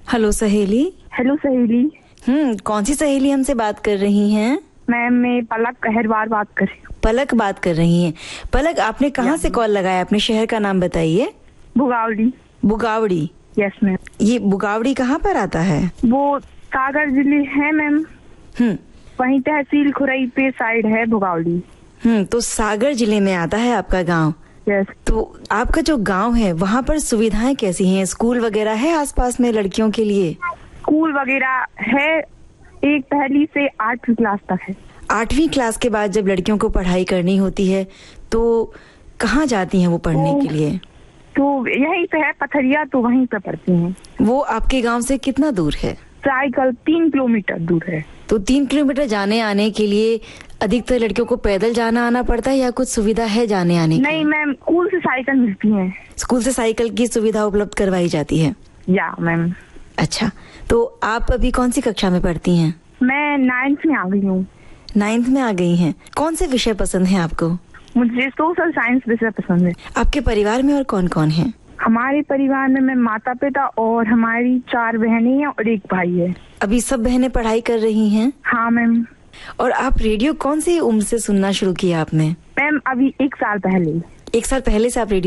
Hello सहेली। Hello सहेली। कौन सी सहेली हमसे बात कर रही हैं? मैम मैं पलक अहरवार बात कर रही हूँ। पलक बात कर रही हैं। पलक, आपने कहाँ से कॉल लगाया? अपने शहर का नाम बताइए। भुगावड़ी। बुगावड़ी? Yes ma'am. ये बुगावड़ी कहाँ पर आता है? वो सागर जिले है मैम। वहीं तहसील खुरई पे साइड है भुगावड़ी। तो सागर जिले में आता है आपका गांव? यस। तो आपका जो गांव है वहाँ पर सुविधाएं कैसी हैं? स्कूल वगैरह है आसपास में लड़कियों के लिए? स्कूल वगैरह है, एक पहली से 8वीं क्लास तक है। 8वीं क्लास के बाद जब लड़कियों को पढ़ाई करनी होती है तो कहाँ जाती हैं वो पढ़ने के लिए? तो यहीं पे है पथरिया, तो वहीं पे पढ़ती हैं। वो आपके गांव से कितना दूर है? साइकिल 3 किलोमीटर दूर है। तो 3 किलोमीटर जाने आने के लिए अधिकतर लड़कियों को पैदल जाना आना पड़ता है या कुछ सुविधा है जाने आने की? नहीं मैम, स्कूल से साइकिल मिलती है। स्कूल से साइकिल की सुविधा उपलब्ध करवाई जाती है? या मैम। अच्छा, तो आप अभी कौन सी कक्षा में पढ़ती हैं? मैं 9th में आ गई हूँ। 9th में आ गई हैं। कौन से विषय पसंद है आपको? मुझे सोशल साइंस विषय पसंद है। आपके परिवार में और कौन कौन है? हमारे परिवार में मैं माता पिता और हमारी 4 बहनें हैं और 1 भाई है। अभी सब बहनें पढ़ाई कर रही हैं? हाँ मैम। और आप रेडियो कौन सी उम्र से सुनना शुरू किया आपने? मैम अभी 1 साल पहले। 1 साल पहले से आप रेडियो